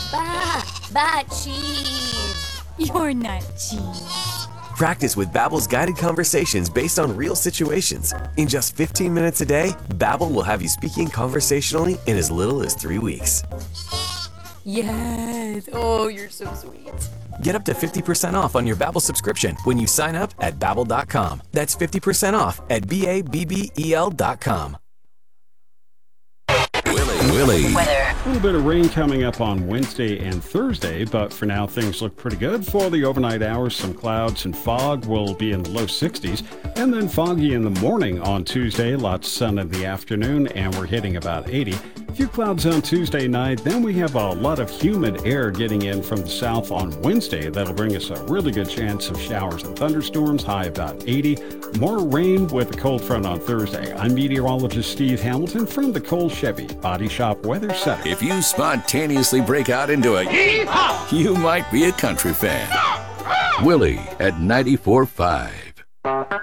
Cheese. You're not cheese. Practice with Babbel's guided conversations based on real situations. In just 15 minutes a day, Babbel will have you speaking conversationally in as little as 3 weeks. Yes. Oh, you're so sweet. Get up to 50% off on your Babbel subscription when you sign up at Babbel.com. That's 50% off at Babbel.com. Willie. Weather. A little bit of rain coming up on Wednesday and Thursday, but for now things look pretty good. For the overnight hours, some clouds and fog will be in the low 60s, and then foggy in the morning on Tuesday, lots of sun in the afternoon, and we're hitting about 80. A few clouds on Tuesday night, then we have a lot of humid air getting in from the south on Wednesday. That'll bring us a really good chance of showers and thunderstorms, high about 80. More rain with a cold front on Thursday. I'm meteorologist Steve Hamilton from the Cole Chevy Body Shop Weather Center. If you spontaneously break out into a yeehaw, you might be a country fan. Willie at 94.5.